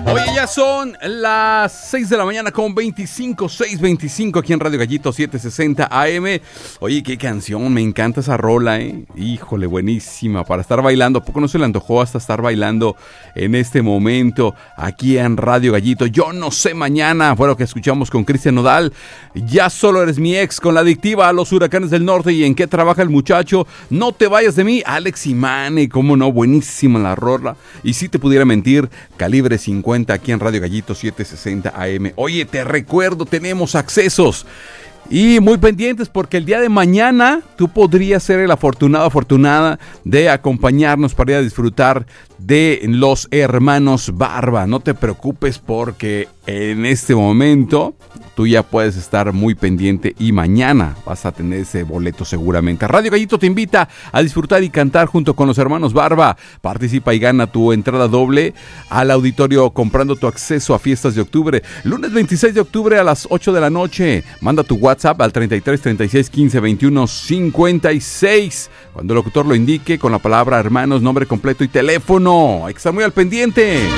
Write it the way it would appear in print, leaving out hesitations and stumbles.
Oye, ya son las 6 de la mañana con 6:25 aquí en Radio Gallito 760 AM. Oye, qué canción, me encanta esa rola, Híjole, buenísima para estar bailando. ¿A poco no se le antojó hasta estar bailando en este momento aquí en Radio Gallito? Yo no sé mañana, fue lo que escuchamos con Cristian Nodal. Ya solo eres mi ex, con la adictiva a los Huracanes del Norte. ¿Y en qué trabaja el muchacho? No te vayas de mí, Alex Imane, cómo no, buenísima la rola. Y si te pudiera mentir, Calibre 50 aquí en Radio Gallito 760 AM. Oye, te recuerdo, tenemos accesos y muy pendientes porque el día de mañana tú podrías ser el afortunado, afortunada de acompañarnos para ir a disfrutar de los hermanos Barba. No te preocupes porque en este momento tú ya puedes estar muy pendiente y mañana vas a tener ese boleto seguramente. Radio Gallito te invita a disfrutar y cantar junto con los hermanos Barba. Participa y gana tu entrada doble al auditorio comprando tu acceso a Fiestas de Octubre. Lunes 26 de octubre a las 8 de la noche. Manda tu WhatsApp al 33 36 15 21 56. Cuando el locutor lo indique con la palabra hermanos, nombre completo y teléfono. Hay que estar muy al pendiente.